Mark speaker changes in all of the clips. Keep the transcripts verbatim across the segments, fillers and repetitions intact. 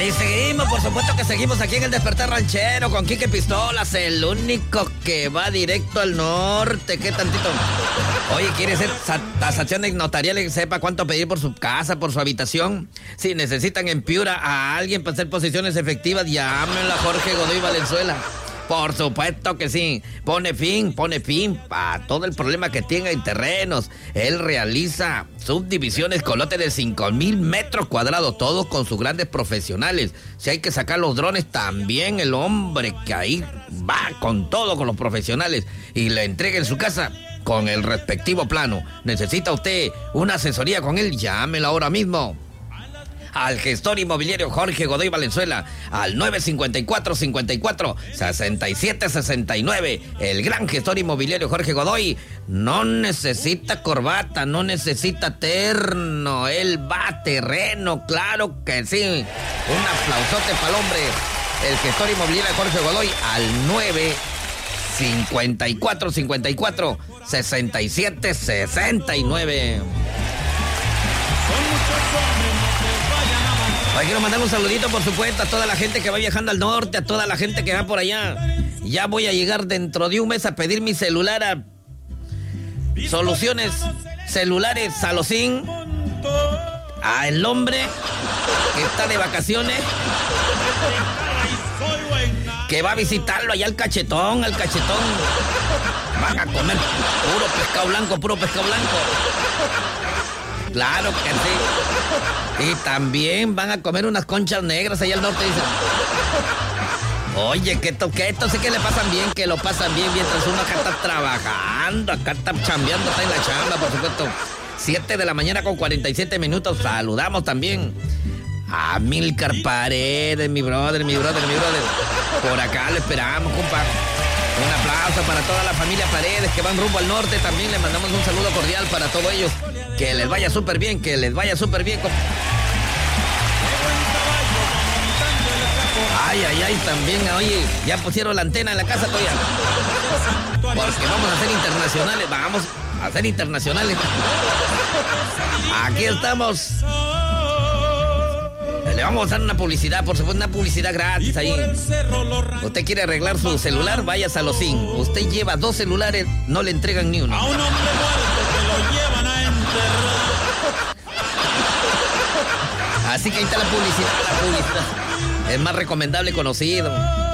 Speaker 1: Ahí seguimos, por supuesto que seguimos aquí en el Despertar Ranchero con Quique Pistolas, el único que va directo al norte. ¿Qué tantito? Oye, ¿quiere hacer tasaciones notariales? Sepa cuánto pedir por su casa, por su habitación. Si necesitan en Piura a alguien para hacer posiciones efectivas, llámenla a Jorge Godoy Valenzuela. Por supuesto que sí. Pone fin, pone fin a todo el problema que tenga en terrenos. Él realiza subdivisiones con lotes de cinco mil metros cuadrados, todos con sus grandes profesionales. Si hay que sacar los drones, también el hombre que ahí va con todo, con los profesionales, y le entrega en su casa con el respectivo plano. ¿Necesita usted una asesoría con él? Llámelo ahora mismo al gestor inmobiliario Jorge Godoy Valenzuela, al nueve cinco cuatro, cinco cuatro, seis siete seis nueve. El gran gestor inmobiliario Jorge Godoy no necesita corbata, no necesita terno, él va a terreno, claro que sí. Un aplausote para el hombre, el gestor inmobiliario Jorge Godoy, al nueve cinco cuatro, cinco cuatro, seis siete seis nueve. Hoy quiero mandar un saludito, por supuesto, a toda la gente que va viajando al norte, a toda la gente que va por allá. Ya voy a llegar dentro de un mes a pedir mi celular a Soluciones Celulares Salosín. A el hombre que está de vacaciones, que va a visitarlo allá al cachetón, al cachetón. Van a comer puro pescado blanco, puro pescado blanco. Claro que sí. Y también van a comer unas conchas negras allá al norte, dicen. Oye, que esto, que esto sí que le pasan bien, que lo pasan bien mientras uno acá está trabajando, acá está chambeando, está en la chamba, por supuesto. siete de la mañana con cuarenta y siete minutos. Saludamos también a Milcar Paredes, mi brother, mi brother, mi brother. Por acá lo esperamos, compa. Un aplauso para toda la familia Paredes que van rumbo al norte. También les mandamos un saludo cordial para todos ellos. Que les vaya súper bien, que les vaya súper bien. Ay, ay, ay, también, oye, ya pusieron la antena en la casa todavía. Porque vamos a ser internacionales, vamos a ser internacionales. Aquí estamos. Le vamos a dar una publicidad, por supuesto, una publicidad gratis ahí. Usted quiere arreglar su celular, vaya a Salosín. Usted lleva dos celulares, no le entregan ni uno.
Speaker 2: A un hombre muerto que lo llevan a enterrar.
Speaker 1: Así que ahí está la publicidad, la publicidad. Es más recomendable y conocido.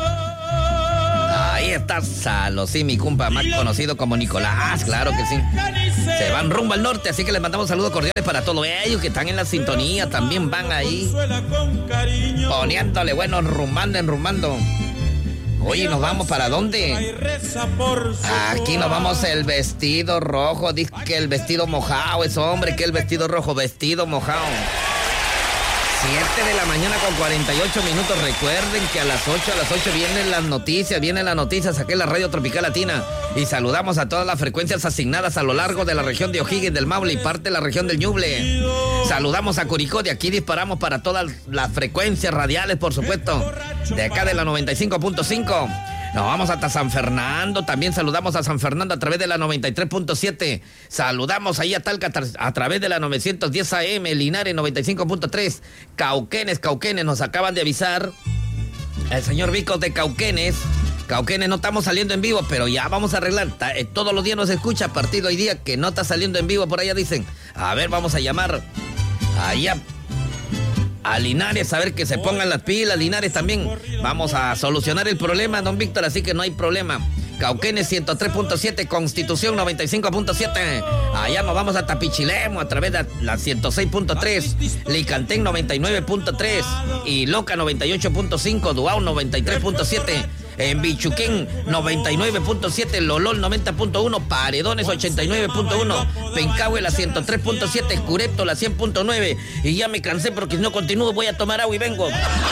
Speaker 1: Ahí está Salosín, mi compa, más conocido como Nicolás, claro que sí. Se van rumbo al norte, así que les mandamos saludos cordiales para todos ellos que están en la sintonía. También van ahí poniéndole, bueno, enrumbando, enrumbando. Oye, ¿nos vamos para dónde? Aquí nos vamos el vestido rojo. Dice que el vestido mojado es hombre, que el vestido rojo, vestido mojado. siete de la mañana con cuarenta y ocho minutos. Recuerden que a las ocho, a las ocho vienen las noticias, vienen las noticias aquí en la Radio Tropical Latina. Y saludamos a todas las frecuencias asignadas a lo largo de la región de O'Higgins, del Maule y parte de la región del Ñuble. Saludamos a Curicó, de aquí disparamos para todas las frecuencias radiales, por supuesto. De acá de la noventa y cinco punto cinco. Nos vamos hasta San Fernando, también saludamos a San Fernando a través de la noventa y tres punto siete. Saludamos ahí a Talca a través de la novecientos diez A M, Linares noventa y cinco punto tres. Cauquenes, Cauquenes, nos acaban de avisar el señor Vicos de Cauquenes. Cauquenes, no estamos saliendo en vivo, pero ya vamos a arreglar. Todos los días nos escucha, a partir de hoy día que no está saliendo en vivo, por allá dicen. A ver, vamos a llamar allá a Linares, a ver que se pongan las pilas. Linares también, vamos a solucionar el problema, don Víctor, así que no hay problema. Cauquenes ciento tres punto siete, Constitución noventa y cinco punto siete. Allá nos vamos a Tapichilemo a través de la ciento seis punto tres, Licantén noventa y nueve punto tres y Loca noventa y ocho punto cinco, Duao noventa y tres punto siete. En Bichuquén noventa y nueve punto siete, Lolol noventa punto uno, Paredones ochenta y nueve punto uno, Pencahue la ciento tres punto siete, Curepto la cien punto nueve. Y ya me cansé porque si no continúo voy a tomar agua y vengo.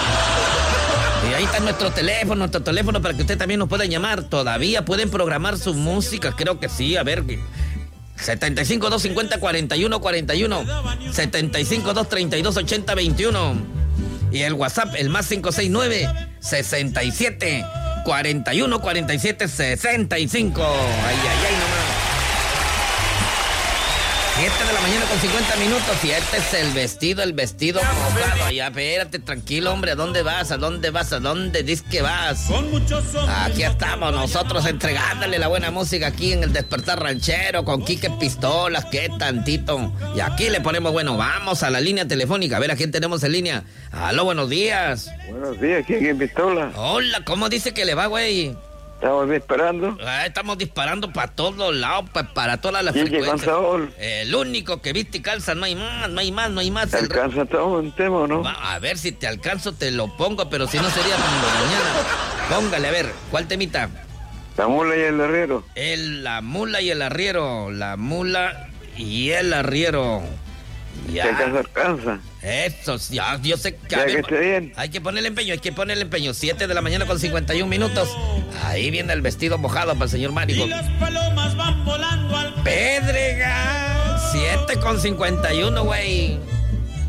Speaker 1: Y ahí está nuestro teléfono, nuestro teléfono para que usted también nos pueda llamar. Todavía pueden programar su música, creo que sí, a ver. setenta y cinco, doscientos cincuenta, cuarenta y uno cuarenta y uno, setenta y cinco, doscientos treinta y dos, ochenta, veintiuno. Y el WhatsApp, el más cinco seis nueve, sesenta y siete, cuarenta y uno, cuarenta y siete, sesenta y cinco. Ay, ay, ay, siete de la mañana con cincuenta minutos y este es el vestido, el vestido mojado. Ya, espérate, tranquilo, hombre. ¿A dónde vas? ¿A dónde vas? ¿A dónde dices que vas? Aquí estamos nosotros entregándole la buena música aquí en el Despertar Ranchero con Quique Pistolas. ¿Qué tantito? Y aquí le ponemos, bueno, vamos a la línea telefónica. A ver, ¿a quién tenemos en línea? Aló, buenos días.
Speaker 3: Buenos días, ¿quién es Pistola?
Speaker 1: Hola, ¿cómo dice que le va, güey?
Speaker 3: Estamos disparando.
Speaker 1: Ah, estamos disparando para todos lados, pa, para todas las
Speaker 3: ¿Y
Speaker 1: frecuencias.
Speaker 3: Saúl?
Speaker 1: El único que viste y calza, no hay más, no hay más, no hay más.
Speaker 3: ¿Te
Speaker 1: El...
Speaker 3: alcanza todo un tema o no?
Speaker 1: Va, a ver si te alcanzo, te lo pongo, pero si no sería como mañana. Póngale, a ver, ¿cuál temita?
Speaker 3: La mula y el arriero.
Speaker 1: El, la mula y el arriero, la mula y el arriero. Ya.
Speaker 3: ¿Qué alcanza, alcanza?
Speaker 1: Eso, ya, yo sé que...
Speaker 3: Ya
Speaker 1: ver,
Speaker 3: que esté bien.
Speaker 1: Hay que ponerle empeño, hay que ponerle empeño. siete de la mañana con cincuenta y un minutos. Ahí viene el vestido mojado para el señor Márico.
Speaker 2: Y las palomas van volando al
Speaker 1: Pedregal. siete con cincuenta y uno, güey.